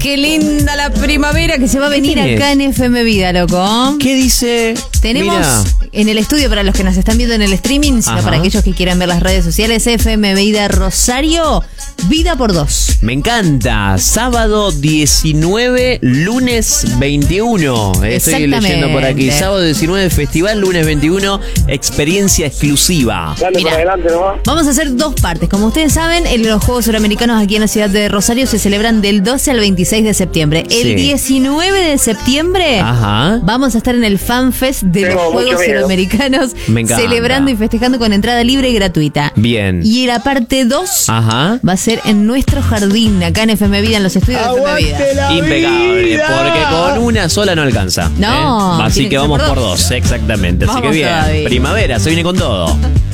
qué linda la primavera que se va a venir acá en FM Vida, loco. ¿Qué dice? Tenemos en el estudio, para los que nos están viendo en el streaming, sino para aquellos que quieran ver las redes sociales, FM Vida Rosario, Vida por 2. Me encanta. Sábado 19, lunes 21. Estoy leyendo por aquí. Sábado 19, festival, lunes 21, experiencia exclusiva. Mirá, vamos a hacer dos partes. Como ustedes saben, los Juegos Suramericanos aquí en la ciudad de Rosario se celebran del 12 al 26 de septiembre. El 19 de septiembre vamos a estar en el Fan Fest de los Juegos Suramericanos, celebrando y festejando con entrada libre y gratuita. Bien. Y la parte 2 va a ser en nuestro jardín, acá en FM Vida, en los estudios de FM Vida. Impecable, porque con una sola no alcanza. No. Así que vamos por 2, exactamente. Así que bien. Primavera, se viene con todo.